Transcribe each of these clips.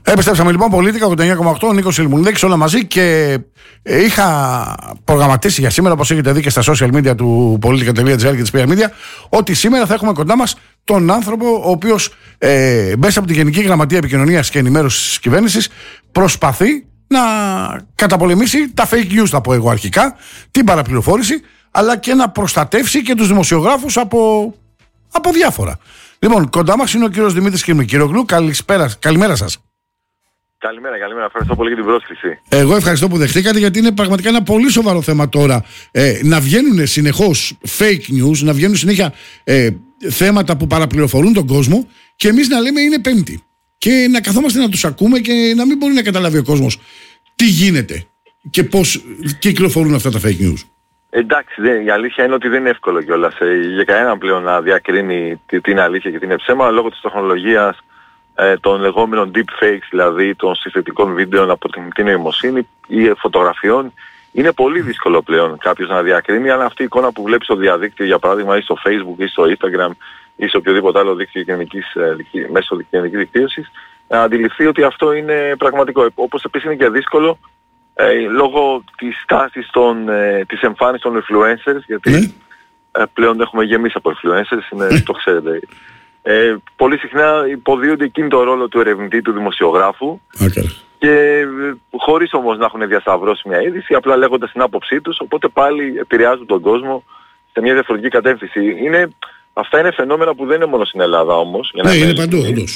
Επιστρέψαμε λοιπόν Πολίτικα 89,8, ο Νίκος Ιλμουνδέκης, όλα μαζί, και είχα προγραμματίσει για σήμερα, όπως έχετε δει και στα social media του Politica.gr και της PR Media, ότι σήμερα θα έχουμε κοντά μας τον άνθρωπο ο οποίος μέσα από τη Γενική Γραμματεία Επικοινωνίας και Ενημέρωσης της Κυβέρνησης προσπαθεί να καταπολεμήσει τα fake news, θα πω εγώ αρχικά, την παραπληροφόρηση, αλλά και να προστατεύσει και τους δημοσιογράφους από διάφορα. Λοιπόν, κοντά μας είναι ο κύριος Δημήτρης Κυρμικύρογλου. Καλημέρα σας. Καλημέρα. Ευχαριστώ πολύ για την πρόσκληση. Εγώ ευχαριστώ που δεχτήκατε, γιατί είναι πραγματικά ένα πολύ σοβαρό θέμα τώρα. Να βγαίνουν συνεχώς fake news, να βγαίνουν συνέχεια θέματα που παραπληροφορούν τον κόσμο και εμείς να λέμε είναι Πέμπτη. Και να καθόμαστε να τους ακούμε και να μην μπορεί να καταλάβει ο κόσμος τι γίνεται και πώς κυκλοφορούν αυτά τα fake news. Εντάξει, η αλήθεια είναι ότι δεν είναι εύκολο κιόλας για κανέναν πλέον να διακρίνει τι είναι αλήθεια και τι είναι ψέμα, λόγω της τεχνολογίας, των λεγόμενων deepfakes, δηλαδή των συνθετικών βίντεο από την νοημοσύνη ή φωτογραφιών. Είναι πολύ δύσκολο πλέον κάποιος να διακρίνει, αλλά αυτή η εικόνα που βλέπει στο διαδίκτυο, για παράδειγμα, ή στο Facebook ή στο Instagram ή σε οποιοδήποτε άλλο δίκτυο μέσω κοινωνικής δικτύωσης, να αντιληφθεί ότι αυτό είναι πραγματικό. Όπως επίσης είναι και δύσκολο λόγω της τάσης της εμφάνισης των influencers, γιατί πλέον έχουμε γεμίσει από influencers, το ξέρετε. Πολύ συχνά υποδίονται εκείνη το ρόλο του ερευνητή, του δημοσιογράφου, και χωρίς όμως να έχουν διασταυρώσει μια είδηση, απλά λέγοντας την άποψή τους, οπότε πάλι επηρεάζουν τον κόσμο σε μια διαφορετική κατεύθυνση. Αυτά είναι φαινόμενα που δεν είναι μόνο στην Ελλάδα όμως. Ναι, είναι παντού όντως.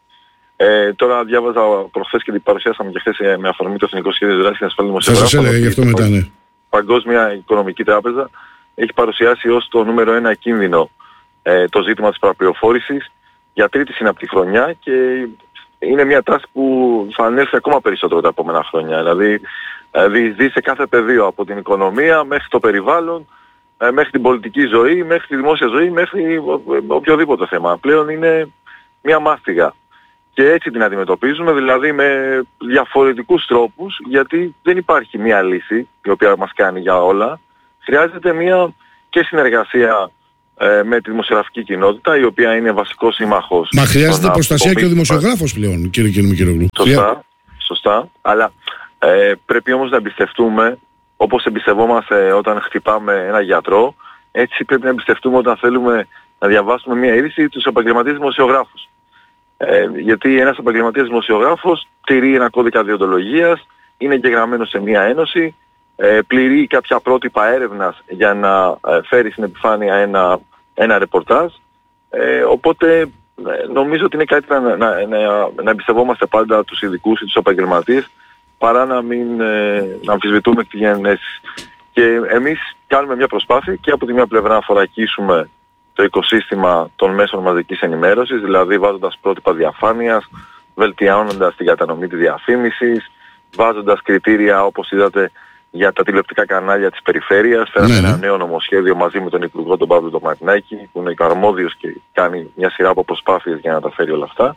Τώρα διάβαζα προχθές και την παρουσιάσαμε και χθες με αφορμή το Εθνικό Σχέδιο Δράσης για Ασφάλεια Δημοσιογράφων. Σας έλεγα γι' αυτό μετά, ναι. Παγκόσμια Οικονομική Τράπεζα έχει παρουσιάσει ως το νούμερο 1 κίνδυνο το ζήτημα της παραπληροφόρησης για τρίτη συναπτή χρονιά, και είναι μια τάση που θα ανέλθει ακόμα περισσότερο τα επόμενα χρόνια. Δηλαδή διεισδύει σε κάθε πεδίο, από την οικονομία μέχρι το περιβάλλον, μέχρι την πολιτική ζωή, μέχρι τη δημόσια ζωή, μέχρι οποιοδήποτε θέμα. Πλέον είναι μια μάστιγα. Και έτσι την αντιμετωπίζουμε, δηλαδή με διαφορετικούς τρόπους, γιατί δεν υπάρχει μια λύση η οποία μας κάνει για όλα. Χρειάζεται μια και συνεργασία με τη δημοσιογραφική κοινότητα, η οποία είναι βασικός σύμμαχος. Μα χρειάζεται προστασία και ο δημοσιογράφος πλέον, κύριε Κυρμικύρογλου. Σωστά, αλλά πρέπει όμως να εμπιστευτούμε, όπως εμπιστευόμαστε όταν χτυπάμε ένα γιατρό, έτσι πρέπει να εμπιστευτούμε όταν θέλουμε να διαβάσουμε μια είδηση τους επαγγελματίες δημοσιογράφους. Γιατί ένας επαγγελματίας δημοσιογράφος τηρεί ένα κώδικα δεοντολογίας, είναι εγγεγραμμένος σε μια ένωση, πληρεί κάποια πρότυπα έρευνας για να φέρει στην επιφάνεια ένα ρεπορτάζ, οπότε νομίζω ότι είναι κάτι να εμπιστευόμαστε πάντα τους ειδικούς ή τους επαγγελματίες, παρά να αμφισβητούμε τη γενέση. Και εμείς κάνουμε μια προσπάθεια και από τη μια πλευρά να θωρακίσουμε το οικοσύστημα των μέσων μαζικής ενημέρωσης, δηλαδή βάζοντας πρότυπα διαφάνειας, βελτιώνοντας την κατανομή της διαφήμισης, βάζοντας κριτήρια, όπως είδατε, για τα τηλεοπτικά κανάλια της περιφέρειας. Φέραμε ένα νέο νομοσχέδιο μαζί με τον Υπουργό τον Παύλο τον Μαρινάκη, που είναι αρμόδιος και κάνει μια σειρά από προσπάθειες για να τα φέρει όλα αυτά.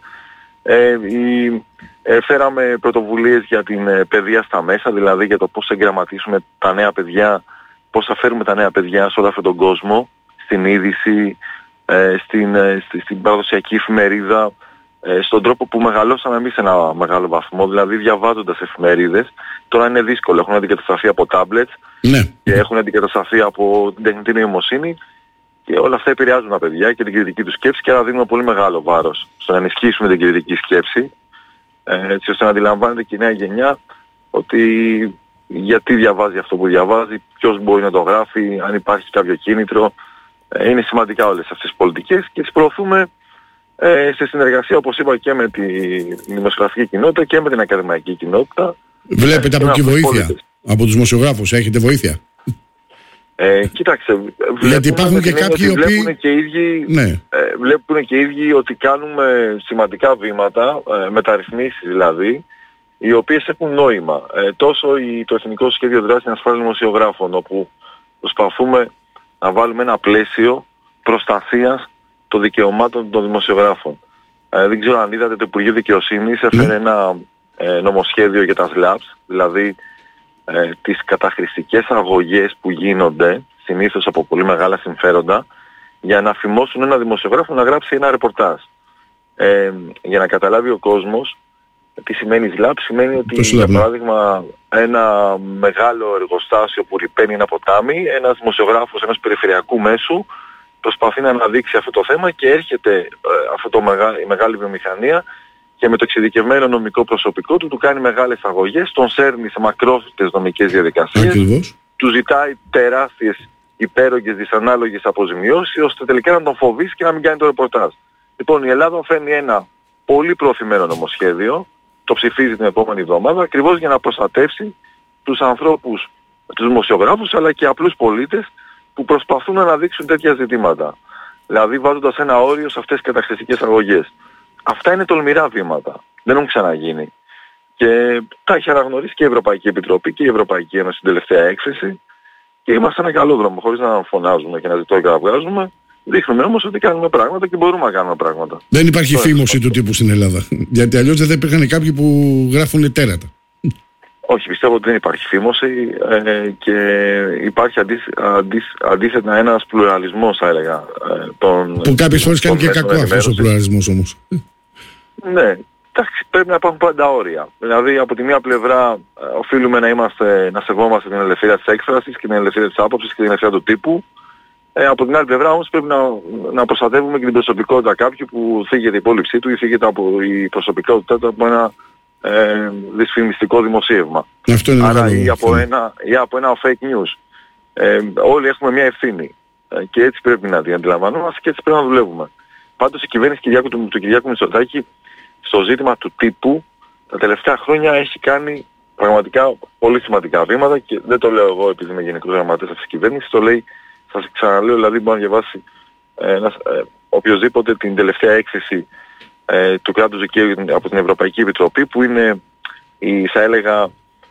Φέραμε πρωτοβουλίες για την παιδεία στα μέσα, δηλαδή για το πώς θα εγγραμματίσουμε τα νέα παιδιά, πώς θα φέρουμε τα νέα παιδιά σε όλο αυτόν τον κόσμο, στην είδηση, στην παραδοσιακή εφημερίδα, στον τρόπο που μεγαλώσαμε εμείς σε ένα μεγάλο βαθμό, δηλαδή διαβάζοντας εφημερίδες. Τώρα είναι δύσκολο, έχουν αντικατασταθεί από tablets και έχουν αντικατασταθεί από την τεχνητή νοημοσύνη, και όλα αυτά επηρεάζουν τα παιδιά και την κριτική του σκέψη, και άρα δίνουμε πολύ μεγάλο βάρος στο να ενισχύσουμε την κριτική σκέψη, έτσι ώστε να αντιλαμβάνεται και η νέα γενιά ότι γιατί διαβάζει αυτό που διαβάζει, ποιος μπορεί να το γράφει, αν υπάρχει κάποιο κίνητρο. Είναι σημαντικά όλες αυτές τις πολιτικές και τις προωθούμε σε συνεργασία, όπως είπα, και με τη δημοσιογραφική κοινότητα και με την ακαδημαϊκή κοινότητα. Βλέπετε από εκεί βοήθεια, από τους δημοσιογράφους, έχετε βοήθεια? Κοίταξε, γιατί υπάρχουν και κάποιοι οι οποίοι βλέπουν και οι ίδιοι ότι κάνουμε σημαντικά βήματα, μεταρρυθμίσεις δηλαδή, οι οποίες έχουν νόημα. Τόσο το Εθνικό Σχέδιο Δράσης για Ασφάλεια Δημοσιογράφων, όπου προσπαθούμε να βάλουμε ένα πλαίσιο προστασίας των δικαιωμάτων των δημοσιογράφων. Δεν ξέρω αν είδατε, το Υπουργείο Δικαιοσύνης έφερε ένα νομοσχέδιο για τα SLAPS, δηλαδή τις καταχρηστικές αγωγές που γίνονται συνήθως από πολύ μεγάλα συμφέροντα για να φημώσουν ένα δημοσιογράφο να γράψει ένα ρεπορτάζ. Για να καταλάβει ο κόσμος, Τι σημαίνει SLAP? Σημαίνει ότι, για παράδειγμα, ένα μεγάλο εργοστάσιο που ρυπαίνει ένα ποτάμι, ένας δημοσιογράφος ενός περιφερειακού μέσου προσπαθεί να αναδείξει αυτό το θέμα και έρχεται η μεγάλη βιομηχανία και με το εξειδικευμένο νομικό προσωπικό του κάνει μεγάλες αγωγές, τον σέρνει σε μακρόφυτες νομικές διαδικασίες, του ζητάει τεράστιες, υπέρογγες, δυσανάλογες αποζημιώσεις, ώστε τελικά να τον φοβήσει και να μην κάνει το ρεπορτάζ. Λοιπόν, η Ελλάδα φέρνει ένα πολύ προωθημένο νομοσχέδιο, το ψηφίζει την επόμενη εβδομάδα, ακριβώς για να προστατεύσει τους ανθρώπους, τους δημοσιογράφους, αλλά και απλούς πολίτες που προσπαθούν να αναδείξουν τέτοια ζητήματα. Δηλαδή βάζοντας ένα όριο σε αυτές τις καταχρηστικές αγωγές. Αυτά είναι τολμηρά βήματα. Δεν έχουν ξαναγίνει. Και τα έχει αναγνωρίσει και η Ευρωπαϊκή Επιτροπή και η Ευρωπαϊκή Ένωση στην τελευταία έκθεση. Και είμαστε σε ένα καλό δρόμο, χωρίς να φωνάζουμε και να ζητώ και να βγάζουμε. Δείχνουμε όμως ότι κάνουμε πράγματα και μπορούμε να κάνουμε πράγματα. Δεν υπάρχει φήμωση του τύπου στην Ελλάδα. Γιατί αλλιώς δεν θα υπήρχαν κάποιοι που γράφουν τέρατα. Όχι, πιστεύω ότι δεν υπάρχει φήμωση και υπάρχει αντίθετα ένας πλουραλισμός, θα έλεγα. Που κάποιες φορές κάνει και κακό αυτός ο πλουραλισμός όμως. Ναι, εντάξει, πρέπει να υπάρχουν πάντα όρια. Δηλαδή από τη μία πλευρά οφείλουμε να σεβόμαστε την ελευθερία της έκφρασης και την ελευθερία της άποψης και την ελευθερία του τύπου. Από την άλλη πλευρά όμως πρέπει να προστατεύουμε και την προσωπικότητα κάποιου που θίγεται η υπόλοιψή του ή θίγεται από η προσωπικότητά του από ένα δυσφημιστικό δημοσίευμα. Άρα ή από ένα fake news. Όλοι έχουμε μια ευθύνη και έτσι πρέπει να την αντιλαμβανόμαστε και έτσι πρέπει να δουλεύουμε. Πάντως η κυβέρνηση του Κυριάκου Μητσοτάκη στο ζήτημα του τύπου τα τελευταία χρόνια έχει κάνει πραγματικά πολύ σημαντικά βήματα και δεν το λέω εγώ επειδή είμαι γενικός γραμματέας αυτής της κυβέρνησης, το λέει, σας ξαναλέω, δηλαδή μπορεί να διαβάσει οποιοσδήποτε την τελευταία έκθεση του κράτους δικαίου από την Ευρωπαϊκή Επιτροπή που είναι θα έλεγα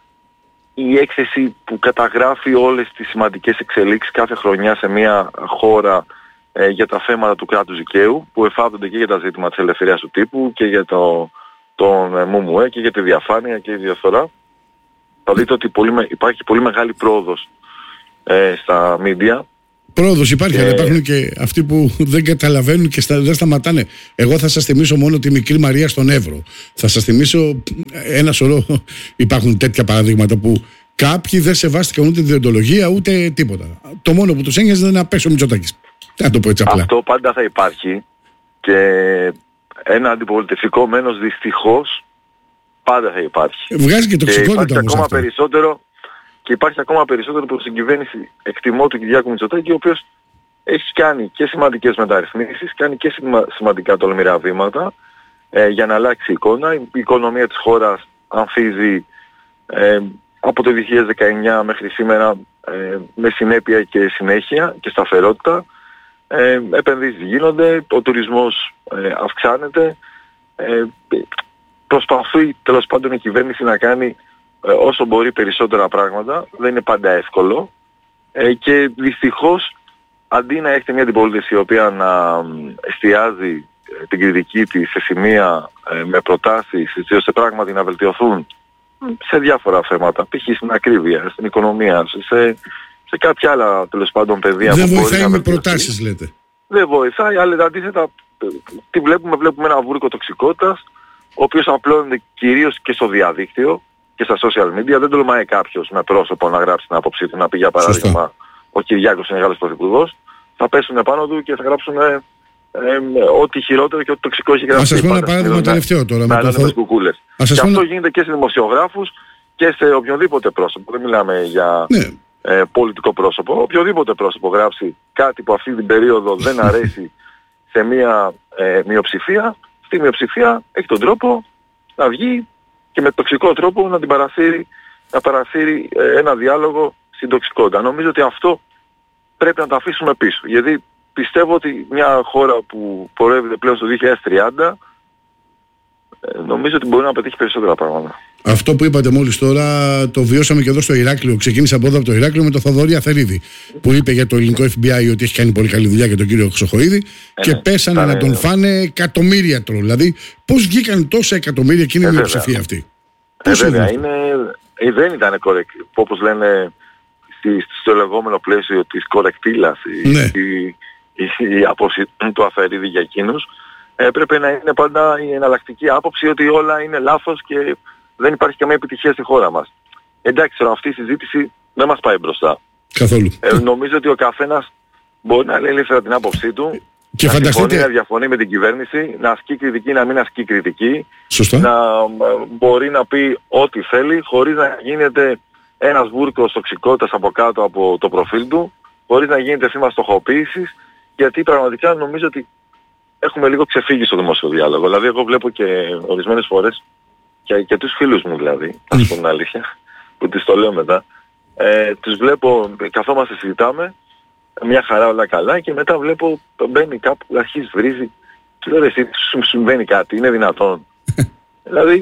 η έκθεση που καταγράφει όλες τις σημαντικές εξελίξεις κάθε χρονιά σε μια χώρα για τα θέματα του κράτους δικαίου που εφάπτονται και για τα ζήτημα της ελευθερίας του τύπου και για τον ΜΟΜΟΕ και για τη διαφάνεια και τη διαφθορά. Θα δείτε ότι υπάρχει πολύ μεγάλη πρόοδος στα media. Πρόοδος υπάρχει, αλλά υπάρχουν και αυτοί που δεν καταλαβαίνουν και δεν σταματάνε. Εγώ θα σας θυμίσω μόνο τη μικρή Μαρία στον Εύρο. Θα σας θυμίσω ένα σωρό. Υπάρχουν τέτοια παραδείγματα που κάποιοι δεν σεβάστηκαν ούτε τη διοντολογία ούτε τίποτα. Το μόνο που τους ένοιαζε ήταν να πέσει ο Μητσοτάκης. Να το πω έτσι απλά. Αυτό πάντα θα υπάρχει και ένα αντιπολιτευτικό μένος δυστυχώς πάντα θα υπάρχει. Βγάζει και τοξικότητα όμως αυτό. Και υπάρχει ακόμα περισσότερο προς την κυβέρνηση εκτιμώ του Κυριάκου Μητσοτάκη, ο οποίος έχει κάνει και σημαντικές μεταρρυθμίσεις, κάνει και σημαντικά τολμηρά βήματα για να αλλάξει η εικόνα. Η οικονομία της χώρας ανθίζει από το 2019 μέχρι σήμερα με συνέπεια και συνέχεια και σταθερότητα. Επενδύσεις γίνονται, ο τουρισμός αυξάνεται. Προσπαθεί τέλος πάντων η κυβέρνηση να κάνει όσο μπορεί περισσότερα πράγματα, δεν είναι πάντα εύκολο και δυστυχώς αντί να έχετε μια αντιπολίτευση η οποία να εστιάζει την κριτική της σε σημεία με προτάσεις έτσι ώστε πράγματι να βελτιωθούν σε διάφορα θέματα, π.χ. στην ακρίβεια, στην οικονομία, σε κάποια άλλα τέλος πάντων πεδία δεν που μπορεί να βελτιωθεί. Δεν βοηθάει με προτάσεις λέτε. Δεν βοηθάει, αλλά αντίθετα τι βλέπουμε ένα βούρκο τοξικότητας ο οποίος απλώνεται κυρίως και στο διαδίκτυο και στα social media. Δεν τολμάει κάποιος με πρόσωπο να γράψει την άποψή του, να πει για παράδειγμα ο Κυριάκος είναι μεγάλος πρωθυπουργός. Θα πέσουν επάνω του και θα γράψουν ό,τι χειρότερο και ό,τι τοξικό έχει γράψει. Ας σας πω ένα παράδειγμα τελευταίο τώρα. Και αυτό γίνεται και σε δημοσιογράφους και σε οποιοδήποτε πρόσωπο. Δεν μιλάμε για πολιτικό πρόσωπο. Οποιοδήποτε πρόσωπο γράψει κάτι που αυτή την περίοδο δεν αρέσει σε μια μειοψηφία, αυτή η μειοψηφία έχει τον τρόπο να βγει και με τοξικό τρόπο να παρασύρει ένα διάλογο στην τοξικότητα. Νομίζω ότι αυτό πρέπει να το αφήσουμε πίσω. Γιατί πιστεύω ότι μια χώρα που πορεύεται πλέον στο 2030 νομίζω ότι μπορεί να πετύχει περισσότερα πράγματα. Αυτό που είπατε μόλις τώρα το βιώσαμε και εδώ στο Ηράκλειο. Ξεκίνησα από εδώ από το Ηράκλειο με τον Θοδωρή Αθερίδη που είπε για το ελληνικό FBI ότι έχει κάνει πολύ καλή δουλειά για τον κύριο Χρυσοχοΐδη και πέσανε να τον φάνε εκατομμύρια τρόλ. Δηλαδή πώς βγήκαν τόσα εκατομμύρια εκείνη η μειοψηφία αυτή. Βέβαια, δεν ήταν correct, όπως λένε στο λεγόμενο πλαίσιο της κορεκτήλας η άποψη του Αθερίδη για εκείνους. έπρεπε να είναι πάντα η εναλλακτική άποψη ότι όλα είναι λάθος και δεν υπάρχει καμία επιτυχία στη χώρα μας. Εντάξει, αυτή η συζήτηση δεν μας πάει μπροστά. Καθόλου. Νομίζω ότι ο καθένας μπορεί να λέει ελεύθερα την άποψή του, και να φανταστείτε... συμφωνεί, να διαφωνεί με την κυβέρνηση, να ασκεί κριτική, να μην ασκεί κριτική. Σωστά. Να μπορεί να πει ό,τι θέλει, χωρίς να γίνεται ένας βούρκος τοξικότητας από κάτω από το προφίλ του, χωρίς να γίνεται θύμα στοχοποίησης, γιατί πραγματικά νομίζω ότι έχουμε λίγο ξεφύγει στο δημόσιο διάλογο. Δηλαδή εγώ βλέπω και ορισμένες φορές και τους φίλους μου δηλαδή, ας πούμε την αλήθεια, που τις το λέω μετά, τους βλέπω, καθόμαστε, συζητάμε, μια χαρά όλα καλά και μετά βλέπω μπαίνει κάπου, αρχίζει, βρίζει, του λέω εσύ σου συμβαίνει κάτι, είναι δυνατόν. Δηλαδή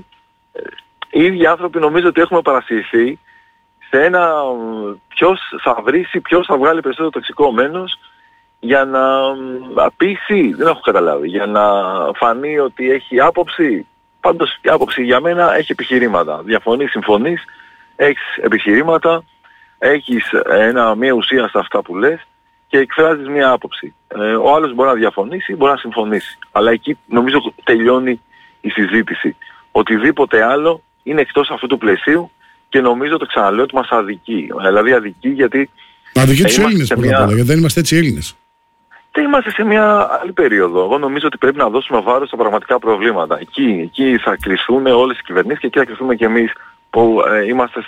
οι ίδιοι άνθρωποι νομίζω ότι έχουμε παρασυρθεί σε ένα ποιος θα βρίσει, ποιος θα βγάλει περισσότερο τοξικό μένος για να πείσει, δεν έχω καταλάβει, για να φανεί ότι έχει άποψη. Πάντως η άποψη για μένα έχει επιχειρήματα. Διαφωνείς, συμφωνείς, έχεις επιχειρήματα, έχεις μια ουσία σε αυτά που λες και εκφράζεις μια άποψη. Ο άλλος μπορεί να διαφωνήσει, μπορεί να συμφωνήσει. Αλλά εκεί νομίζω τελειώνει η συζήτηση. Οτιδήποτε άλλο είναι εκτός αυτού του πλαισίου και νομίζω, το ξαναλέω, ότι μας αδικεί. Δηλαδή αδικεί γιατί... Αδικεί τους Έλληνες πρώτα απ' όλα, γιατί δεν είμαστε έτσι Έλληνες. Δεν είμαστε σε μια άλλη περίοδο. Εγώ νομίζω ότι πρέπει να δώσουμε βάρος στα πραγματικά προβλήματα. Εκεί θα κρυφθούν όλες οι κυβερνήσεις και εκεί θα κρυφθούμε και εμείς που είμαστε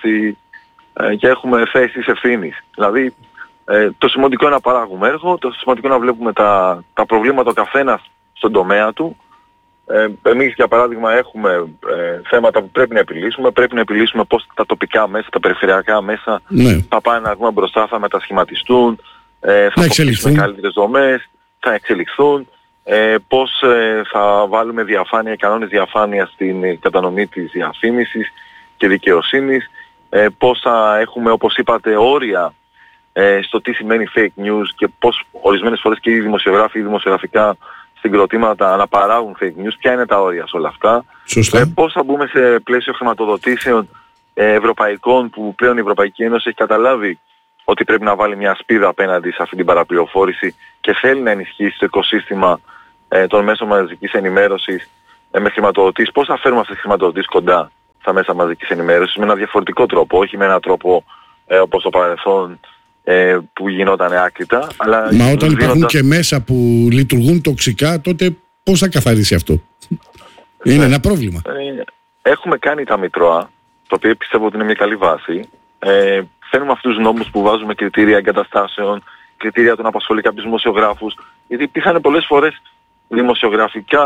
και έχουμε θέσεις ευθύνης. Δηλαδή το σημαντικό είναι να παράγουμε έργο, το σημαντικό είναι να βλέπουμε τα προβλήματα ο καθένας στον τομέα του. Εμείς για παράδειγμα έχουμε θέματα που πρέπει να επιλύσουμε. Πρέπει να επιλύσουμε πώς τα τοπικά μέσα, τα περιφερειακά μέσα θα πάνε να βγούμε μπροστά, θα μετασχηματιστούν, θα αποκτήσουν καλύτερες δομές, θα εξελιχθούν, πώς θα βάλουμε διαφάνεια, κανόνες διαφάνειας στην κατανομή της διαφήμισης και δικαιοσύνης, πώς θα έχουμε, όπως είπατε, όρια στο τι σημαίνει fake news και πώς ορισμένες φορές και οι δημοσιογράφοι ή δημοσιογραφικά συγκροτήματα να παράγουν fake news, ποια είναι τα όρια σε όλα αυτά. Πώς θα μπούμε σε πλαίσιο χρηματοδοτήσεων ευρωπαϊκών που πλέον η Ευρωπαϊκή Ένωση έχει καταλάβει ότι πρέπει να βάλει μια σπίδα απέναντι σε αυτή την παραπληροφόρηση και θέλει να ενισχύσει το οικοσύστημα των μέσων μαζικής ενημέρωσης με χρηματοδοτήσεις. Πώς θα φέρουμε αυτές τις χρηματοδοτήσεις κοντά στα μέσα μαζικής ενημέρωσης με ένα διαφορετικό τρόπο, όχι με έναν τρόπο όπως το παρελθόν που γινόταν άκρητα. Αλλά μα όταν υπάρχουν και μέσα που λειτουργούν τοξικά, τότε πώς θα καθαρίσει αυτό? Είναι ένα πρόβλημα. Έχουμε κάνει τα Μητρώα, το οποίο πιστεύω ότι είναι μια καλή βάση. Φέρνουμε αυτούς τους νόμους που βάζουμε κριτήρια εγκαταστάσεων, κριτήρια των απασχολεί κάποιους δημοσιογράφους, γιατί υπήρχαν πολλές φορές δημοσιογραφικά,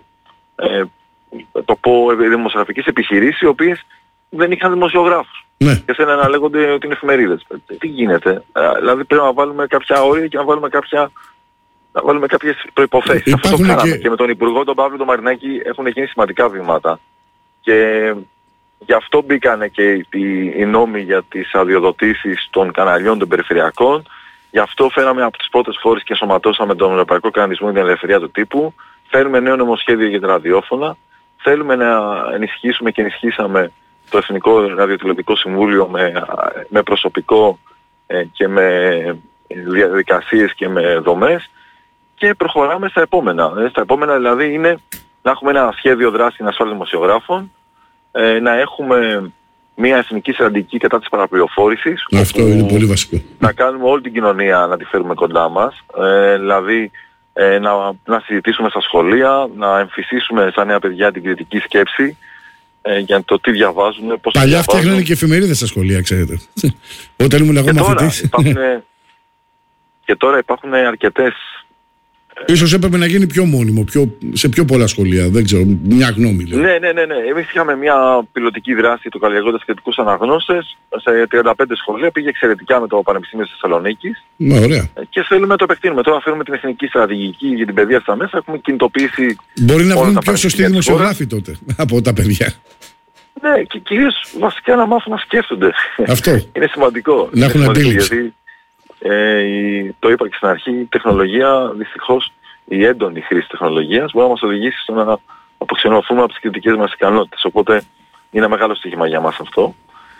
δημοσιογραφικές επιχειρήσεις οι οποίες δεν είχαν δημοσιογράφους. Ναι. Και θέλουν να λέγονται ότι είναι εφημερίδες. Τι γίνεται? Δηλαδή πρέπει να βάλουμε κάποια όρια και να βάλουμε κάποιες προϋποθέσεις. Αυτό το κάναμε και με τον Υπουργό τον Παύλο τον Μαρινάκη έχουν γίνει σημαντικά βήματα. Και γι' αυτό μπήκανε και οι νόμοι για τις αδειοδοτήσεις των καναλιών των περιφερειακών. Γι' αυτό φέραμε από τις πρώτες φορές και σωματώσαμε τον Ευρωπαϊκό Κανονισμό για την Ελευθερία του Τύπου. Φέρουμε νέο νομοσχέδιο για τα ραδιόφωνα. Θέλουμε να ενισχύσουμε και ενισχύσαμε το Εθνικό Ραδιοτηλεοπτικό Συμβούλιο με προσωπικό και με διαδικασίες και με δομές και προχωράμε στα επόμενα. Στα επόμενα δηλαδή είναι να έχουμε ένα σχέδιο δράσης στην ασφάλεια δημοσιογράφων, να έχουμε μια εθνική στρατηγική κατά της παραπληροφόρησης. Αυτό είναι πολύ βασικό. Να κάνουμε όλη την κοινωνία να τη φέρουμε κοντά μας, δηλαδή να συζητήσουμε στα σχολεία, να εμφυσίσουμε στα νέα παιδιά την κριτική σκέψη, για το τι διαβάζουν, πώς παλιά φτιάχνανε και εφημερίδες στα σχολεία, ξέρετε. Όταν ήμουν εγώ μαθητής. Και τώρα υπάρχουν αρκετές. Ίσως έπρεπε να γίνει πιο μόνιμο, σε πιο πολλά σχολεία, δεν ξέρω, μια γνώμη λέω. Ναι. Εμείς είχαμε μια πιλωτική δράση του καλλιεργώντας κριτικούς αναγνώστες σε 35 σχολεία, πήγε εξαιρετικά με το Πανεπιστήμιο της Θεσσαλονίκης. Ωραία. Και θέλουμε να το επεκτείνουμε. Τώρα φέρουμε την εθνική στρατηγική για την παιδεία στα μέσα, έχουμε κινητοποιήσει. Μπορεί να βγουν πιο σωστοί δημοσιογράφοι τότε από τα παιδιά. Ναι, και κυρίως βασικά να μάθουν να σκέφτονται. Αυτό. Είναι σημαντικό. Να έχουν αντίληψη. Γιατί το είπα και στην αρχή, η τεχνολογία, δυστυχώς, η έντονη χρήση τεχνολογίας μπορεί να μας οδηγήσει στο να αποξενωθούμε από τις κριτικές μας ικανότητες. Οπότε είναι ένα μεγάλο στοίχημα για μας αυτό.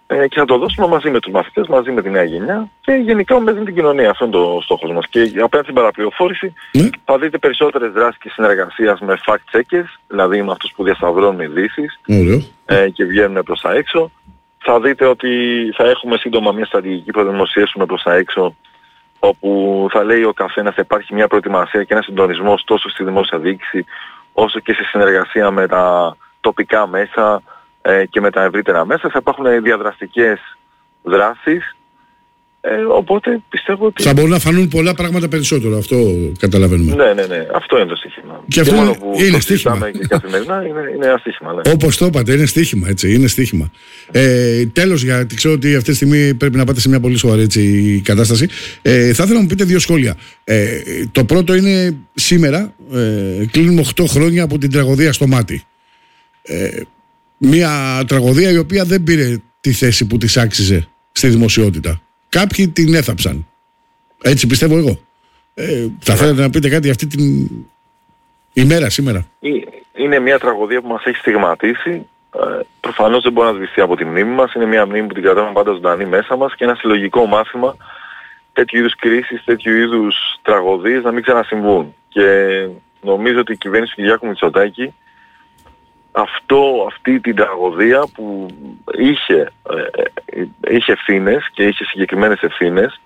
και θα το δώσουμε μαζί με τους μαθητές, μαζί με τη νέα γενιά και γενικά με την κοινωνία. Αυτό είναι το στόχος μας. Και απέναντι στην παραπληροφόρηση θα δείτε περισσότερες δράσεις και συνεργασίας με fact-checkers, δηλαδή με αυτούς που διασταυρώνουν ειδήσεις και βγαίνουν προς τα έξω. Θα δείτε ότι θα έχουμε σύντομα μια στρατηγική που θα δημοσιεύσουμε προς τα έξω, όπου θα λέει ο καθένας θα υπάρχει μια προετοιμασία και ένα συντονισμός τόσο στη δημόσια διοίκηση όσο και σε συνεργασία με τα τοπικά μέσα και με τα ευρύτερα μέσα. Θα υπάρχουν διαδραστικές δράσεις, οπότε πιστεύω ότι... Θα μπορούν να φανούν πολλά πράγματα περισσότερο, αυτό καταλαβαίνουμε. Ναι, αυτό είναι το στοίχημα. Και αυτό μόνο που είναι στοίχημα. Και καθημερινά είναι ένα στοίχημα. Ναι. Όπως το είπατε, είναι στοίχημα, έτσι, είναι στοίχημα. Τέλος, γιατί ξέρω ότι αυτή τη στιγμή πρέπει να πάτε σε μια πολύ σοβαρή έτσι, κατάσταση. Θα ήθελα να μου πείτε 2 σχόλια. Το πρώτο είναι σήμερα, κλείνουμε 8 χρόνια από την τραγωδία στο Μάτι. Μια τραγωδία η οποία δεν πήρε τη θέση που της άξιζε στη δημοσιότητα. Κάποιοι την έθαψαν. Έτσι πιστεύω εγώ. Θα θέλατε να πείτε κάτι αυτή την ημέρα σήμερα? Είναι μια τραγωδία που μας έχει στιγματίσει. Προφανώς δεν μπορεί να σβηστεί από τη μνήμη μας. Είναι μια μνήμη που την κρατάμε πάντα ζωντανή μέσα μας και ένα συλλογικό μάθημα τέτοιου είδους κρίσεις, τέτοιου είδους τραγωδίες να μην ξανασυμβούν. Και νομίζω ότι η κυβέρνηση του Κυριάκου Μητσοτάκη αυτή την τραγωδία που είχε ευθύνες και είχε συγκεκριμένες ευθύνες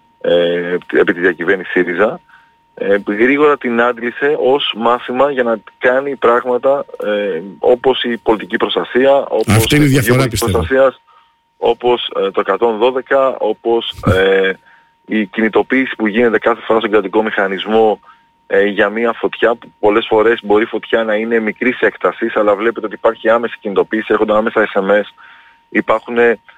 επί τη διακυβέρνηση ΣΥΡΙΖΑ, γρήγορα την άντλησε ως μάθημα για να κάνει πράγματα όπως η πολιτική προστασία, όπως η διαφορά προστασίας, όπως το 112, όπως η κινητοποίηση που γίνεται κάθε φορά στον κρατικό μηχανισμό για μια φωτιά που πολλές φορές μπορεί η φωτιά να είναι μικρής έκτασης, αλλά βλέπετε ότι υπάρχει άμεση κινητοποίηση, έρχονται άμεσα SMS, υπάρχουν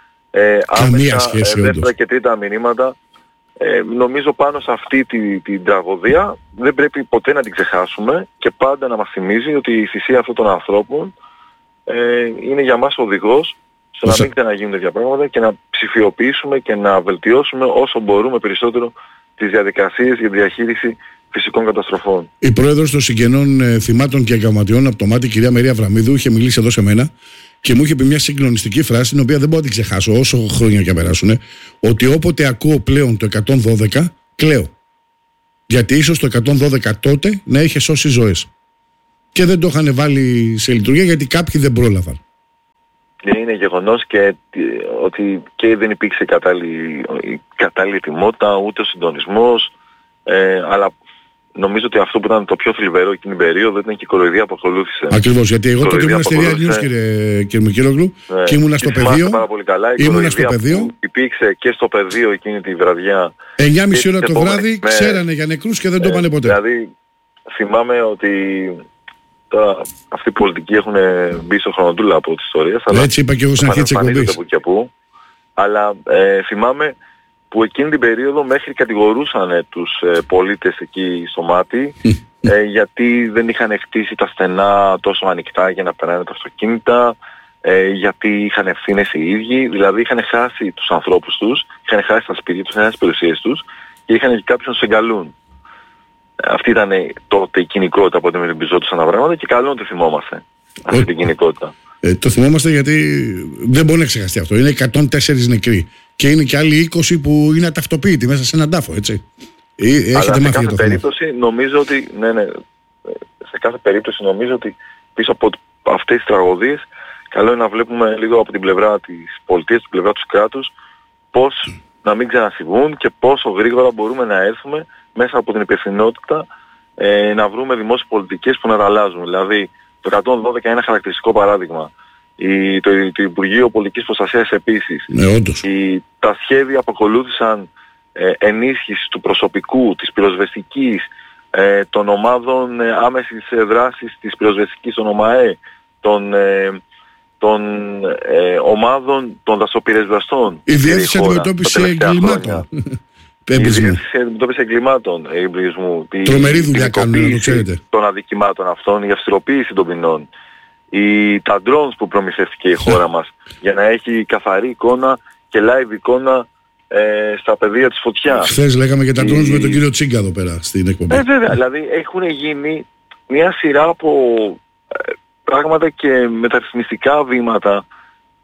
άμεσα δεύτερα και τρίτα μηνύματα. Νομίζω πάνω σε αυτή την τραγωδία δεν πρέπει ποτέ να την ξεχάσουμε και πάντα να μας θυμίζει ότι η θυσία αυτών των ανθρώπων είναι για μας οδηγός στο να μην ξαναγίνουν τέτοια πράγματα και να ψηφιοποιήσουμε και να βελτιώσουμε όσο μπορούμε περισσότερο τις διαδικασίες για διαχείριση φυσικών καταστροφών. Η πρόεδρος των συγγενών θυμάτων και εγκαυματιών από το Μάτι, η κυρία Μαρία Αβραμίδου, είχε μιλήσει εδώ σε μένα και μου είχε πει μια συγκλονιστική φράση, την οποία δεν μπορώ να την ξεχάσω όσο χρόνια και περάσουν, ότι όποτε ακούω πλέον το 112, κλαίω. Γιατί ίσως το 112 τότε να είχε σώσει ζωές. Και δεν το είχαν βάλει σε λειτουργία γιατί κάποιοι δεν πρόλαβαν. Είναι γεγονός και ότι και δεν υπήρξε κατάλληλη ετοιμότητα, ούτε ο συντονισμός, αλλά νομίζω ότι αυτό που ήταν το πιο θλιβερό εκείνη την περίοδο ήταν και η κοροϊδία που ακολούθησε. Ακριβώς, γιατί εγώ τότε ήμουν στη Real News, κύριε Μικύλογλου, και ήμουνα στο πεδίο. Πάρα πολύ καλά. Η κοροϊδία που υπήρξε και στο πεδίο εκείνη τη βραδιά. 9.30 ώρα το βράδυ ξέρανε για νεκρούς και δεν το είπανε ποτέ. Δηλαδή θυμάμαι ότι τώρα αυτοί οι πολιτικοί έχουν μπει στο χρονοτούλα από τις ιστορίες. Έτσι είπα και εγώ στην αρχή της εκπομπής. Αλλά θυμάμαι που εκείνη την περίοδο μέχρι κατηγορούσαν τους πολίτες εκεί στο Μάτι γιατί δεν είχαν χτίσει τα στενά τόσο ανοιχτά για να περνάνε τα αυτοκίνητα, γιατί είχαν ευθύνες οι ίδιοι, δηλαδή είχαν χάσει τους ανθρώπους τους, είχαν χάσει τα σπίτια τους, είχαν χάσει τις περιουσίες τους και είχαν και κάποιους να τους εγκαλούν. Αυτή ήταν τότε η κοινικότητα που αντιμετωπιζόντουσαν τα πράγματα και καλό να τη θυμόμαστε αυτή την κοινικότητα. Το θυμόμαστε γιατί δεν μπορεί να ξεχαστεί αυτό. Είναι 104 νεκροί και είναι και άλλοι 20 που είναι αταυτοποίητοι μέσα σε έναν τάφο, έτσι. Έχετε μάθει για το περίπτωση, νομίζω ότι, σε κάθε περίπτωση νομίζω ότι πίσω από αυτές τις τραγωδίες καλό είναι να βλέπουμε λίγο από την πλευρά της πολιτείας, την πλευρά του κράτους, πώς να μην ξανασυμβούν και πόσο γρήγορα μπορούμε να έρθουμε μέσα από την υπευθυνότητα να βρούμε δημόσιες πολιτικές που να τα αλλάζουν. Δηλαδή το 112 είναι ένα χαρακτηριστικό παράδειγμα. Το Υπουργείο Πολιτικής Προστασίας επίσης. Τα σχέδια που ακολούθησαν ενίσχυση του προσωπικού, της πυροσβεστικής, των ομάδων άμεσης δράσης της πυροσβεστικής, των ΟΜΑΕ, των ομάδων των δασοπυρεσβαστών. Η διεύθυνση αντιμετώπιση εγκλημάτων. Η διεύθυνση αντιμετώπιση εγκλημάτων εμπλουτισμού. Τρομερή δουλειά κάνουν, να το ξέρετε. Των αδικημάτων αυτών, η αυστηροποίηση των ποινών. Τα drones που προμηθεύτηκε η χώρα μας για να έχει καθαρή εικόνα και live εικόνα στα πεδία της φωτιάς. Χθες λέγαμε και τα drones με τον κύριο Τσίγκα εδώ πέρα στην εκπομπή. Βέβαια, δηλαδή έχουν γίνει μια σειρά από πράγματα και μεταρρυθμιστικά βήματα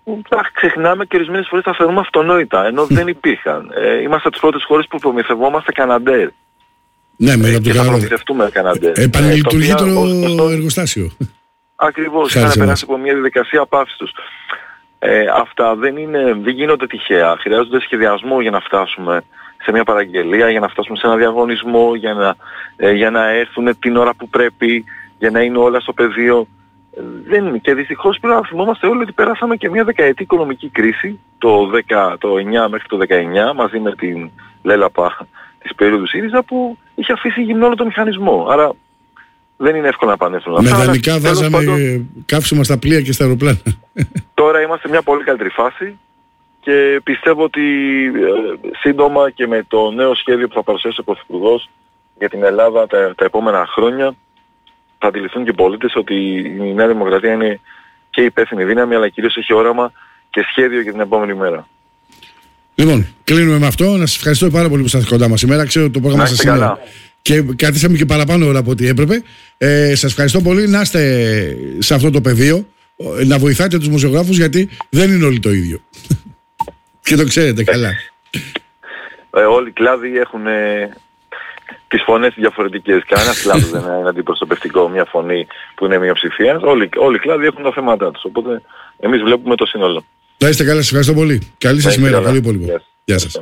τα ξεχνάμε και ορισμένες φορές τα θεωρούμε αυτονόητα, ενώ δεν υπήρχαν. Είμαστε τις πρώτες χώρες που προμηθευόμαστε Καναντέρ. Ναι, με και θα προμηθευτούμε Καναντέρ. Επανελειτουργεί το εργοστάσιο. Ακριβώς, είχαν περάσει από μια διαδικασία απαύσης τους. Αυτά δεν γίνονται τυχαία. Χρειάζονται σχεδιασμό για να φτάσουμε σε μια παραγγελία, για να φτάσουμε σε ένα διαγωνισμό, για να έρθουν την ώρα που πρέπει, για να είναι όλα στο πεδίο. Και δυστυχώς πρέπει να θυμόμαστε όλοι ότι περάσαμε και μια δεκαετή οικονομική κρίση, το 9 μέχρι το 19, μαζί με την λέλαπα της περίοδου ΣΥΡΙΖΑ, που είχε αφήσει γυμνό όλο το μηχανισμό. Άρα δεν είναι εύκολο να επανέλθουν αυτά. Με δανεικά βάζαμε καύσιμα στα πλοία και στα αεροπλάνα. Τώρα είμαστε σε μια πολύ καλύτερη φάση και πιστεύω ότι σύντομα και με το νέο σχέδιο που θα παρουσιάσει ο Πρωθυπουργός για την Ελλάδα τα επόμενα χρόνια θα αντιληφθούν και οι πολίτες ότι η Νέα Δημοκρατία είναι και υπεύθυνη δύναμη, αλλά κυρίως έχει όραμα και σχέδιο για την επόμενη μέρα. Λοιπόν, κλείνουμε με αυτό. Να σας ευχαριστώ πάρα πολύ που ήσασταν κοντά μας σήμερα. Ξέρω ότι το πρόγραμμα σας είναι και κρατήσαμε και παραπάνω ώρα από ό,τι έπρεπε. Σας ευχαριστώ πολύ. Να είστε σε αυτό το πεδίο, να βοηθάτε τους δημοσιογράφους, γιατί δεν είναι όλοι το ίδιο. Και το ξέρετε καλά. Όλοι οι κλάδοι έχουν τις φωνές διαφορετικές. Κανένας κλάδος δεν είναι αντιπροσωπευτικό, μια φωνή που είναι μειοψηφία. Όλοι οι κλάδοι έχουν τα θέματα τους. Οπότε εμείς βλέπουμε το σύνολο. Να είστε καλά, σας ευχαριστώ πολύ. Καλή σας ημέρα. Καλό υπόλοιπο. Γεια σας.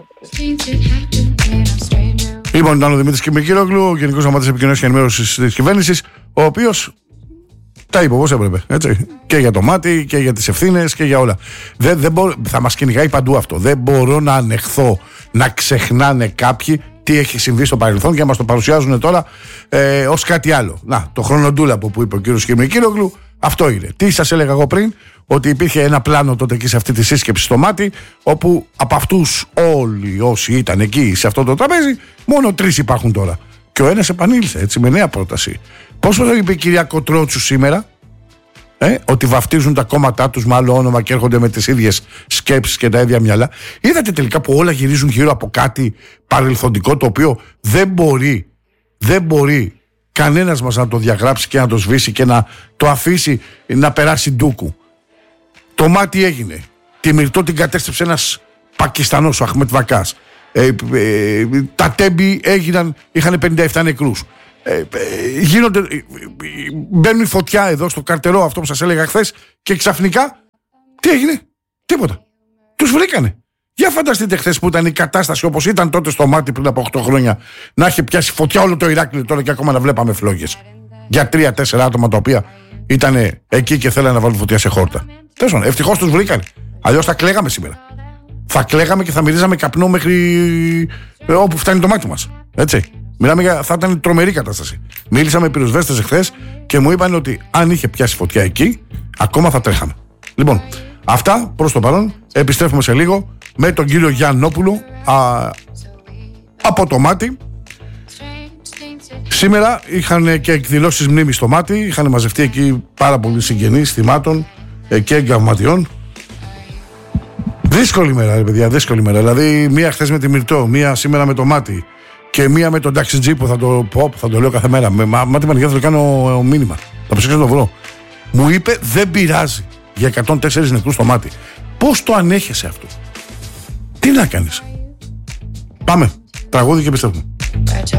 Λοιπόν, ήταν ο Δημήτρης Κιμικύρογλου, ο Γενικός Γραμματέας Επικοινωνίας και Ενημέρωσης της Κυβέρνησης, ο οποίος τα είπε όπως έπρεπε. Έτσι. Και για το μάτι και για τις ευθύνες και για όλα. Θα μας κυνηγάει παντού αυτό. Δεν μπορώ να ανεχθώ να ξεχνάνε κάποιοι τι έχει συμβεί στο παρελθόν και να μας το παρουσιάζουν τώρα ως κάτι άλλο. Να, το χρονοτούλαπο που είπε ο κύριος Κιμικύρογλου, αυτό είναι. Τι σας έλεγα εγώ πριν, ότι υπήρχε ένα πλάνο τότε εκεί σε αυτή τη σύσκεψη στο μάτι, όπου από αυτούς όλοι όσοι ήταν εκεί σε αυτό το τραπέζι, μόνο 3 υπάρχουν τώρα. Και ο ένας επανήλθε έτσι με νέα πρόταση. Πώς θα είπε η κυρία Κοτρότσου σήμερα, ότι βαφτίζουν τα κόμματά τους με άλλο όνομα και έρχονται με τις ίδιες σκέψεις και τα ίδια μυαλά. Είδατε τελικά που όλα γυρίζουν γύρω από κάτι παρελθοντικό, το οποίο δεν μπορεί κανένας μας να το διαγράψει και να το σβήσει και να το αφήσει να περάσει ντούκου. Το μάτι έγινε. Τη Μυρτώ την κατέστρεψε ένας Πακιστανός, ο Αχμέτ Βακάς. Τα τέμπη είχαν 57 νεκρούς. Μπαίνουν φωτιά εδώ στο καρτερό, αυτό που σας έλεγα χθες, και ξαφνικά τι έγινε? Τίποτα. Τους βρήκανε. Για φανταστείτε χθες που ήταν η κατάσταση όπως ήταν τότε στο μάτι πριν από 8 χρόνια, να έχει πιάσει φωτιά όλο το Ηράκλειο τώρα και ακόμα να βλέπαμε φλόγες για 3-4 άτομα τα οποία ήταν εκεί και θέλανε να βάλουν φωτιά σε χόρτα. Ευτυχώς τους βρήκανε. Αλλιώς θα κλαίγαμε σήμερα. Θα κλαίγαμε και θα μυρίζαμε καπνό μέχρι όπου φτάνει το μάτι μας. Έτσι. Θα ήταν τρομερή κατάσταση. Μίλησα με πυροσβέστες εχθές και μου είπαν ότι αν είχε πιάσει φωτιά εκεί, ακόμα θα τρέχαμε. Λοιπόν, αυτά προς το παρόν. Επιστρέφουμε σε λίγο με τον κύριο Γιαννόπουλο από το μάτι. Σήμερα είχαν και εκδηλώσεις μνήμης στο μάτι. Είχαν μαζευτεί εκεί πάρα πολλοί συγγενείς θυμάτων και εγκαυματιών. Δύσκολη μέρα, ρε παιδιά, δύσκολη μέρα. Δηλαδή, μία χθες με τη Μυρτώ, μία σήμερα με το μάτι και μία με τον Taxi G που θα το λέω κάθε μέρα. Μάτι Πανηγιά θα το κάνω μήνυμα. Θα ψάξω να το βρω. Μου είπε δεν πειράζει για 104 νεκρούς στο μάτι. Πώς το ανέχεσαι αυτό? Τι να κάνεις? Πάμε. Τραγούδι και επιστρέφουμε.